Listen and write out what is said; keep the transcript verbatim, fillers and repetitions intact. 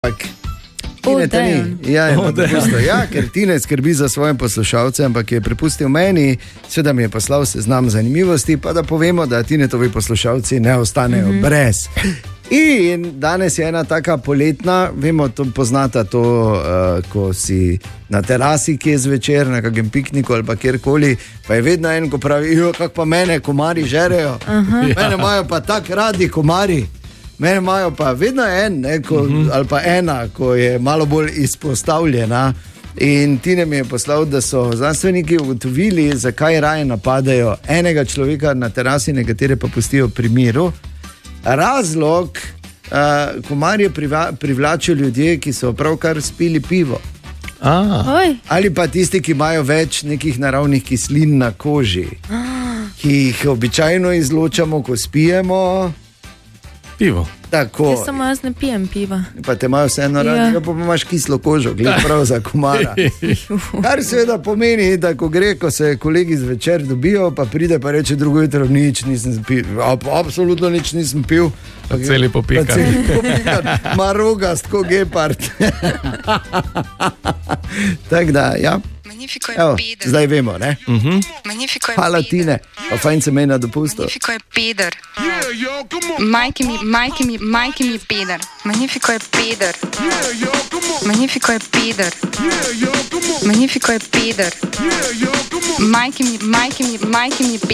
Tine, tani, ja, oh, ja, ker Tine skrbi za svoje poslušalce, ampak je prepustil meni, seveda mi je poslal seznam zanimivosti, pa da povemo, da Tinetovi poslušalci ne ostanejo mm-hmm. brez. In danes je ena taka poletna, vemo, to poznata to, uh, ko si na terasi, ki je zvečer, na kakem pikniku ali pa kjerkoli, pa je vedno en, ko pravi, jo, kak pa mene komari žerejo, uh-huh. mene imajo pa tak radi komari. Mene imajo pa vedno en, ne, ko, uh-huh. ali pa ena, ko je malo bolj izpostavljena. In Tine mi je poslal, da so znanstveniki ugotovili, zakaj raje napadajo enega človeka na terasi, nekatere pa pustijo pri miru. Razlog, uh, komarje privla, privlačijo ljudje, ki so pravkar spili pivo. Ali pa tisti, ki imajo več nekih naravnih kislin na koži, ki jih običajno izločamo, ko spijemo. Pivo. Tako. Jaz samo jaz ne pijem piva. Pa te imajo vseeno radi, ja. Pa imaš kislo kožo, gled prav za komara. Kar seveda pomeni, da ko gre, ko se kolegi zvečer dobijo, pa pride pa reče drugo jutro, nič nisem pil, absolutno nič nisem pil. Pa celi popikan. Pa celi popikan, ma rogast, ko gepard. Tako da, ja. Evo, zdaj vemo, ne? Uh-huh. Hvala Tine, pa fajn se meni na dopustu. Magnifico je peder. Majke mi, majke mi, majke mi je peder. Magnifico je peder. Magnifico je peder. Magnifico je peder. Majke mi, majke mi, majke mi je peder.